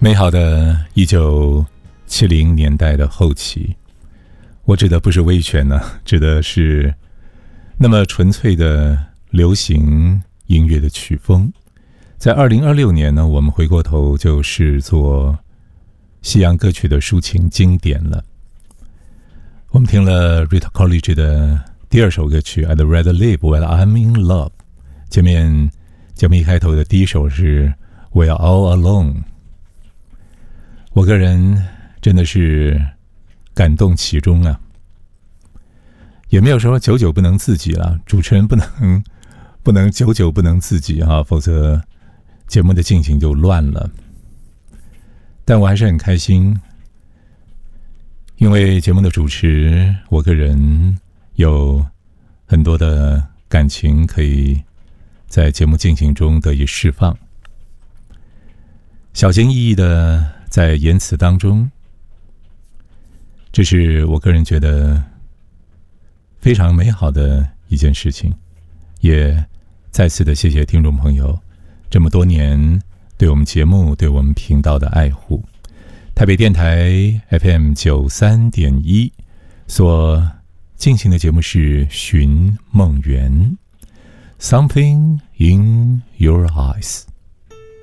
美好的1970年代的后期，我指的不是威权呢，指的是那么纯粹的流行音乐的曲风。在2026年呢，我们回过头就视作西洋歌曲的抒情经典了。我们听了 Rita Coolidge 的第二首歌曲 I'd Rather Live While I'm in Love， 前面节目一开头的第一首是 We're All Alone。我个人真的是感动其中啊，也没有说久久不能自己了，主持人不能久久不能自己啊，否则节目的进行就乱了。但我还是很开心，因为节目的主持，我个人有很多的感情可以在节目进行中得以释放，小心翼翼的在言辞当中，这是我个人觉得非常美好的一件事情。也再次的谢谢听众朋友这么多年对我们节目对我们频道的爱护。台北电台 FM 93.1所进行的节目是寻梦园 Something in Your Eyes。